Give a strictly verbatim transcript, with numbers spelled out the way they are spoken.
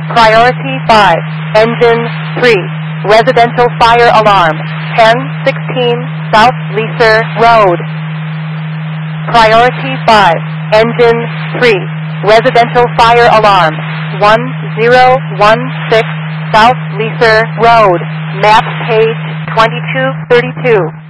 Priority five, Engine three, Residential Fire Alarm, ten sixteen South Leaser Road. Priority five, Engine three, Residential Fire Alarm, one zero one six South Leaser Road, map page twenty-two thirty-two.